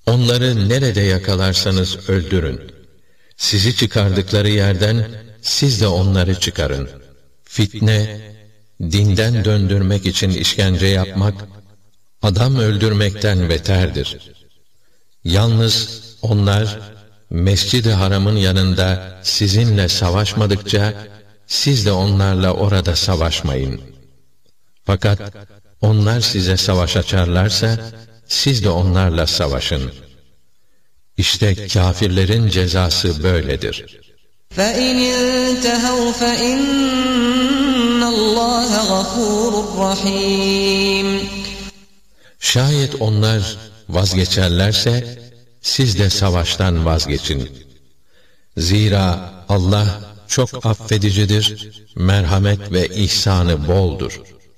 Onları nerede yakalarsanız öldürün. Sizi çıkardıkları yerden siz de onları çıkarın. Fitne, dinden döndürmek için işkence yapmak, adam öldürmekten beterdir. Yalnız onlar, Mescid-i Haram'ın yanında sizinle savaşmadıkça, siz de onlarla orada savaşmayın. Fakat onlar size savaş açarlarsa, siz de onlarla savaşın. İşte kâfirlerin cezası böyledir. فَاِنْ اِنْتَهَوْا فَاِنَّ اللّٰهَ غَفُورٌ رَحِيمٌ. Şayet onlar vazgeçerlerse, siz de savaştan vazgeçin. Zira Allah çok affedicidir, merhamet ve ihsanı boldur.